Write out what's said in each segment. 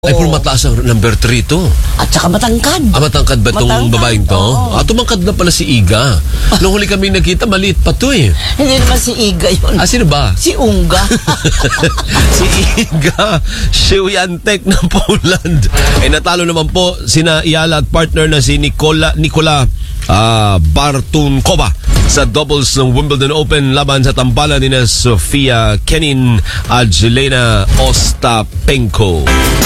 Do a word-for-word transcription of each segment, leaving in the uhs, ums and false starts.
Ay, puro mataas ang number three to. At saka matangkad. Ah, matangkad ba itong Matangkad, babaeng to? oo. Ah, tumangkad na pala si Iga. Nung huli kami nakita, maliit pa to eh. Hindi naman si Iga yun. Ah, sino ba? Si Unga. Si Iga Swiatek ng Poland. Eh, natalo naman po sina Iyala at partner na si Nicola, Nicola ah, Bartunkova sa doubles ng Wimbledon Open laban sa tambalan ni na Sofia Kenin at Jelena Ostapenko.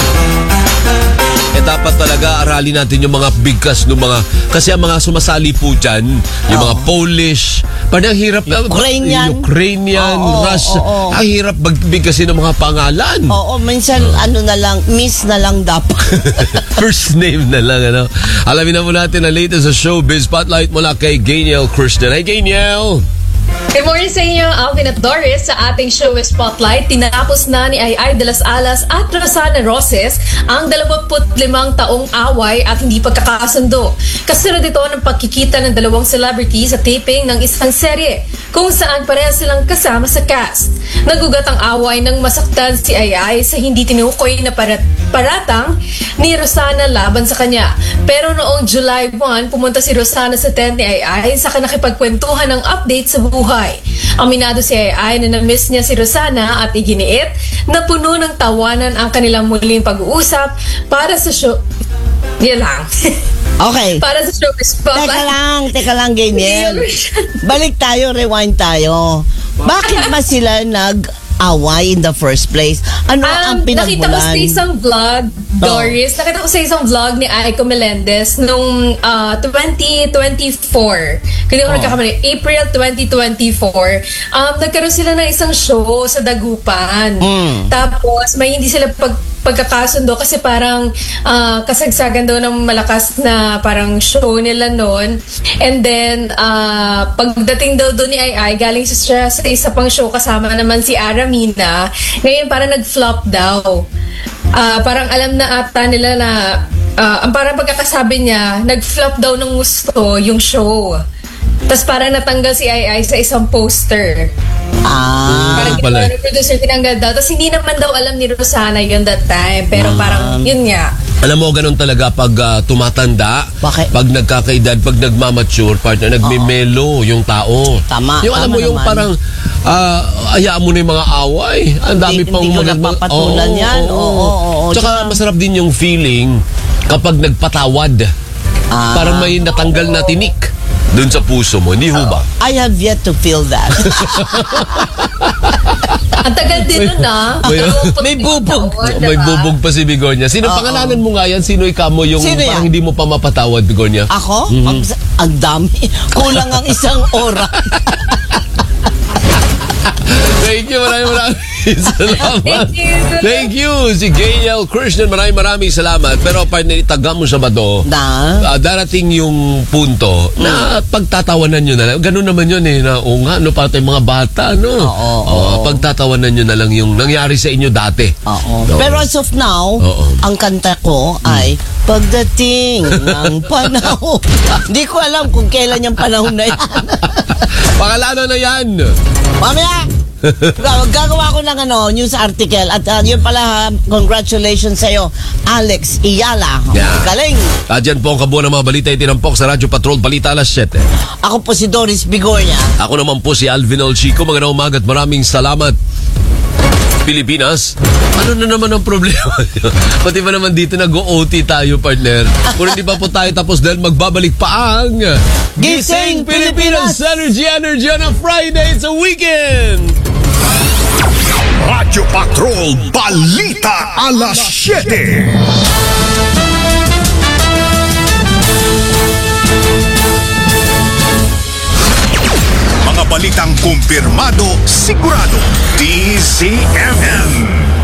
Eh, dapat talaga aralin natin yung mga bigkas ng mga, kasi ang mga sumasali po dyan, yung mga Polish, parang ang hirap na Ukrainian. Ukrainian, Oo, Russian, oo. ang hirap magbigkasin ng mga pangalan. Oo, minsan ano na lang, miss na lang dapat. First name na lang, ano. Alamin na mo natin ang latest sa showbiz spotlight mula kay Gaynel Christian. Hey, Gaynel! Good morning sa inyo, Alvin at Doris. Sa ating show Spotlight, tinapos na ni Ay Ay de las Alas at Rosana Roses ang dalawampu't limang taong away at hindi pagkakasundo. Kasunod ito ng pagkikita ng dalawang celebrity sa taping ng isang serye kung saan parehas silang kasama sa cast. Nagugat ang away nang masaktan si Ay Ay sa hindi tinukoy na parat paratang ni Rosana laban sa kanya. Pero noong July first, pumunta si Rosana sa tent ni Ay Ay sa nakipagkwentuhan ng update sa buhay. Aminado si Ay Ay na na-miss niya si Rosana at iginiit na puno ng tawanan ang kanilang muling pag-uusap para sa show. Yan lang. Okay. Para sa show Spotlight. Teka lang, teka lang, ganyan. Balik tayo, rewind tayo. Bakit ba sila nag-away in the first place? Ano ang Um, nakita ko pinagmulan? sa isang vlog, Doris, nakita ko sa isang vlog ni Aiko Melendez nung uh, twenty twenty-four. Kaya ko nagkakamali, April twenty twenty-four. Um, nagkaroon sila ng isang show sa Dagupan. Mm. Tapos, may hindi sila pag pagkakasundo kasi parang uh, kasagsagan daw ng malakas na parang show nila noon. And then, uh, pagdating daw doon ni Ay Ay, galing siya sa isa pang show kasama naman si Aramina. Ngayon, parang nag-flop daw. Uh, parang alam na ata nila na uh, ang parang pagkakasabi niya, nag-flop daw ng gusto yung show. Tapos parang natanggal si Ay Ay sa isang poster. Ah, Parang pala. ginawa ng producer, tinanggal daw. Tapos hindi naman daw alam ni Rosana yun that time. Pero parang, yun nga. Alam mo, ganun talaga pag ah, tumatanda, Bakit? pag nagkakaedad, pag nagmamature, partner, nagmimelo yung tao. Tama, Yung alam tama mo yung naman. parang, ah, hayaan mo na yung mga away. Ang dami Hindi- pang hindi ko magag- napapatulan Oo, yan. oo. Oo, oo, oo. Tsaka Tsaka- masarap din yung feeling kapag nagpatawad. Ah. Parang may natanggal na tinik dun sa puso mo. Hindi ho ba? I have yet to feel that. Ang tagal din nun ah. May- May bubog. May bubog pa si Bigornia. Sino Oo. pangalanan mo nga yan? Sino ikaw mo yung Sino parang yan? hindi mo pa mapatawad, Bigornia? Ako? Mhm. Ang, ang dami. Kulang ang isang oras. Thank you, maraming maraming salamat. Thank you. Thank you, si Gaynel Christian. Maraming maraming salamat. Pero partner, itaga mo sa bato. Na? Ah, darating yung punto na pagtatawanan nyo na lang. Ganun naman yun eh. Na, o nga, no, para tayong mga bata, no? Oo, Ah, oo. pagtatawanan nyo na lang yung nangyari sa inyo dati. Oo. Oo. Pero as of now, Oo. ang kanta ko ay Pagdating ng panahon. Hindi ko alam kung kailan yung panahon na yan. Pangalano na yan. Mamaya! Gagawa ko ng ano, news article. At uh, yun pala, ha, congratulations sa'yo, Alex Iyala. Yeah. Galing. At dyan po ang kabuo ng mga balita itinampok sa Radyo Patrol Balita alas siyete. Ako po si Doris Bigornia. Ako naman po si Alvin Olchico. Magandang umaga at maraming salamat. Pilipinas, ano na naman ang problema? Pati ba naman dito nag-O T tayo, partner? Kung hindi pa po tayo tapos dahil magbabalik pa ang Gising Pilipinas! Energy Energy on a Friday. It's a weekend! Radyo Patrol Balita alas siyete. Mga balitang kumpirmado, sigurado. D Z M M.